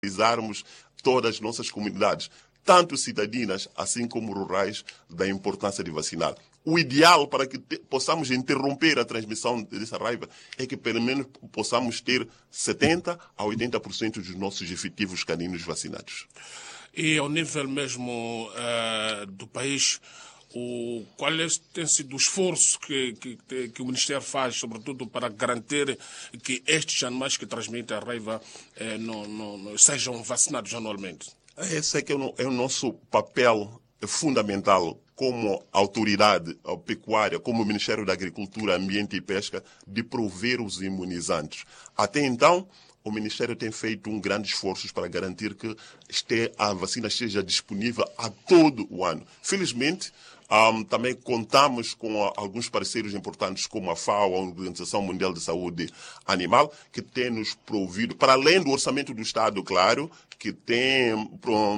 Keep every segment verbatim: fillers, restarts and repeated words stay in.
sensibilizarmos todas as nossas comunidades, tanto cidadinas assim como rurais, da importância de vacinar. O ideal para que te, possamos interromper a transmissão dessa raiva é que pelo menos possamos ter setenta a oitenta por cento dos nossos efetivos caninos vacinados. E ao nível mesmo uh, do país, o, qual é, tem sido o esforço que, que, que o Ministério faz, sobretudo para garantir que estes animais que transmitem a raiva eh, não, não, não sejam vacinados anualmente? Esse é que é o, é o nosso papel fundamental como autoridade pecuária, como Ministério da Agricultura, Ambiente e Pesca, de prover os imunizantes. Até então, o Ministério tem feito um grande esforço para garantir que este, a vacina esteja disponível a todo o ano. Felizmente, um, também contamos com a, alguns parceiros importantes, como a FAO, a Organização Mundial de Saúde Animal, que tem nos provido, para além do orçamento do Estado, claro, que tem uh,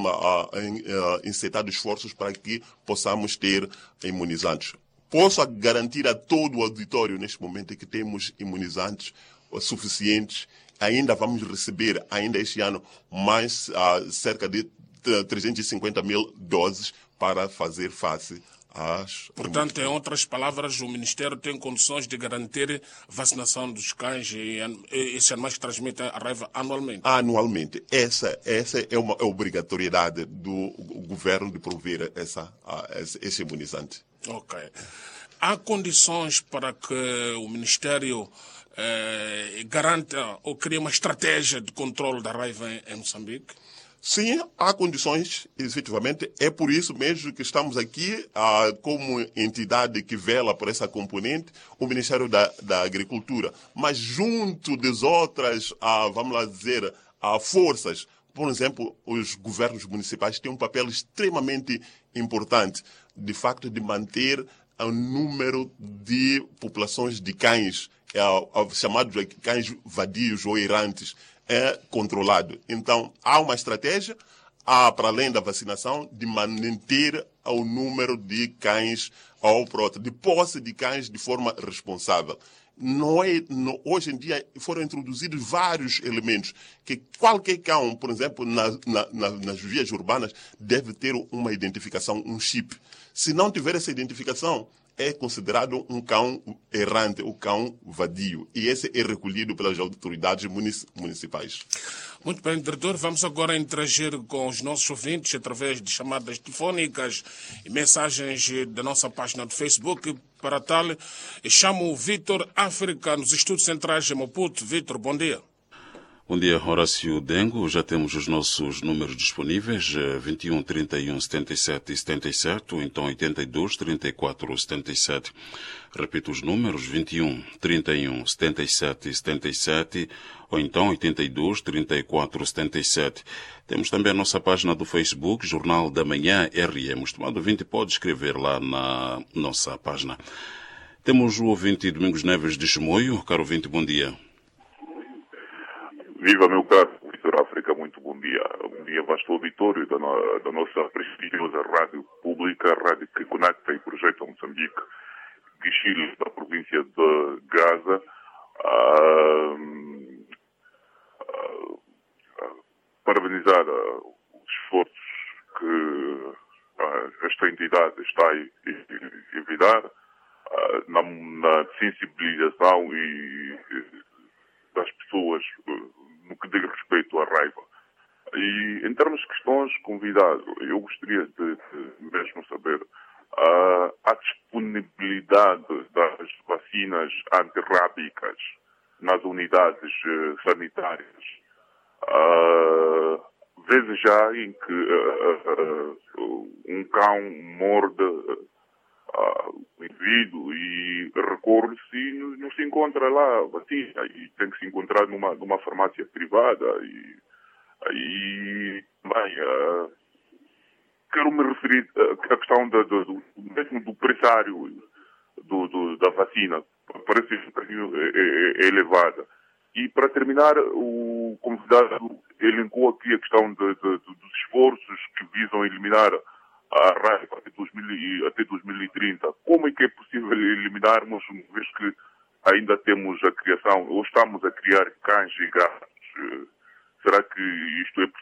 uh, incitado esforços para que possamos ter imunizantes. Posso garantir a todo o auditório neste momento que temos imunizantes suficientes. Ainda vamos receber, ainda este ano, mais uh, cerca de trezentas e cinquenta mil doses para fazer face às... Portanto, em outras palavras, o Ministério tem condições de garantir vacinação dos cães e, e esses animais que transmitem a raiva anualmente? Anualmente. Essa, essa é uma obrigatoriedade do governo de prover essa, uh, esse, esse imunizante. Ok. Há condições para que o Ministério eh, garanta ou crie uma estratégia de controle da raiva em, em Moçambique? Sim, há condições, efetivamente. É por isso mesmo que estamos aqui, ah, como entidade que vela por essa componente, o Ministério da, da Agricultura. Mas junto das outras, ah, vamos lá dizer, ah, forças, por exemplo, os governos municipais têm um papel extremamente importante, de facto, de manter o número de populações de cães, é, chamados de cães vadios ou errantes, é controlado. Então, há uma estratégia, há, para além da vacinação, de manter o número de cães, ou de posse de cães de forma responsável. Não é, não, hoje em dia foram introduzidos vários elementos que qualquer cão, por exemplo, na, na, na, nas vias urbanas, deve ter uma identificação, um chip. Se não tiver essa identificação, é considerado um cão errante, um cão vadio. E esse é recolhido pelas autoridades municipais. Muito bem, diretor. Vamos agora interagir com os nossos ouvintes através de chamadas telefónicas e mensagens da nossa página do Facebook. Para tal, chamo o Vítor África, nos Estudos Centrais de Maputo. Vítor, bom dia. Bom dia, Horácio Dengo. Já temos os nossos números disponíveis, vinte e um, trinta e um, setenta e sete, setenta e sete, ou então oitenta e dois, trinta e quatro, setenta e sete. Repito os números, vinte e um, trinta e um, setenta e sete, setenta e sete, ou então oitenta e dois, trinta e quatro, setenta e sete. Temos também a nossa página do Facebook, Jornal da Manhã R M. O estimado ouvinte pode escrever lá na nossa página. Temos o ouvinte Domingos Neves de Chimoio. Caro ouvinte, bom dia. Viva, meu caro Vítor África, muito bom dia. Bom dia, vasto auditório da, no, da nossa prestigiosa rádio pública, a rádio que conecta e projeta Moçambique, Guichilhos, da província de Gaza. Uh, uh, uh, parabenizar uh, os esforços que uh, esta entidade está a evitar uh, na, na sensibilização e, e das pessoas uh, no que diz respeito à raiva. E em termos de questões, convidado, eu gostaria de, de mesmo saber uh, a disponibilidade das vacinas antirrábicas nas unidades uh, sanitárias. Uh, vezes já em que uh, uh, um cão morde uh, o indivíduo e recorre-se e não, não se encontra lá a vacina e tem que se encontrar numa, numa farmácia privada e, e bem, uh, quero me referir à questão da, do, do, mesmo do pressário do, do, da vacina, parece um bocadinho é, é, é elevada. E para terminar, o convidado elencou aqui a questão de, de, de, dos esforços que visam eliminar a raiva até dois mil, até dois mil e trinta. Como é que é possível eliminarmos, uma vez que ainda temos a criação, ou estamos a criar cães e gatos será que isto é